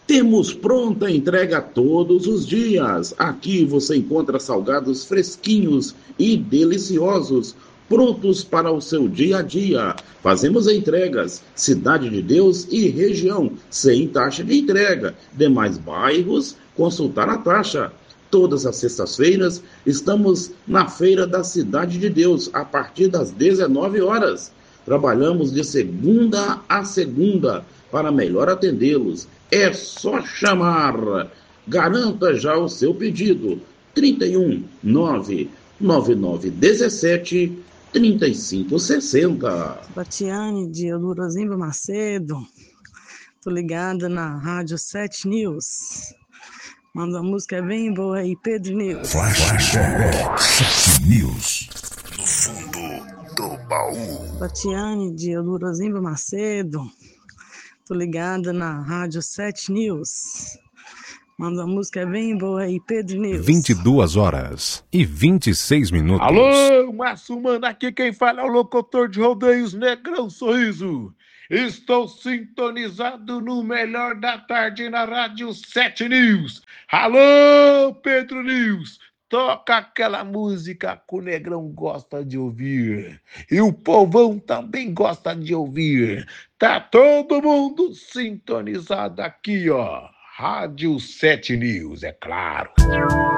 Temos pronta entrega todos os dias. Aqui você encontra salgados fresquinhos e deliciosos, prontos para o seu dia a dia. Fazemos entregas, Cidade de Deus e região, sem taxa de entrega. Demais bairros, consultar a taxa. Todas as sextas-feiras estamos na Feira da Cidade de Deus, a partir das 19 horas. Trabalhamos de segunda a segunda para melhor atendê-los. É só chamar. Garanta já o seu pedido. 31 99917 3560. Batiane de Elurazinho Macedo. Tô ligada na Rádio 7 News. Manda a música é bem boa aí, Pedro News. Flashback 7 News. No fundo do baú. Batiane de Elurazinho Macedo. Tô ligada na Rádio 7 News. Manda a música é bem boa aí, Pedro News. 22h26. Alô, Márcio Mano, aqui quem fala é o locutor de rodeios Negrão Sorriso. Estou sintonizado no melhor da tarde na Rádio 7 News. Alô, Pedro News, toca aquela música que o Negrão gosta de ouvir. E o povão também gosta de ouvir. Tá todo mundo sintonizado aqui, ó. Rádio 7 News, é claro.